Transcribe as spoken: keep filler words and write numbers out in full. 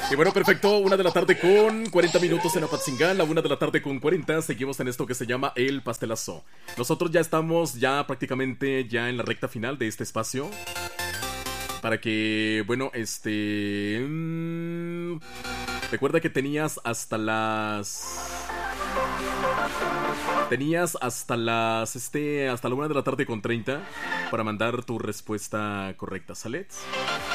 Y bueno, perfecto, una de la tarde con cuarenta minutos en Apatzingán, la una de la tarde con cuarenta, seguimos en esto que se llama El Pastelazo. Nosotros ya estamos ya prácticamente ya en la recta final de este espacio. Para que, bueno, este... Mmm, recuerda que tenías hasta las... Tenías hasta las, este, hasta la una de la tarde con treinta para mandar tu respuesta correcta, ¿sale?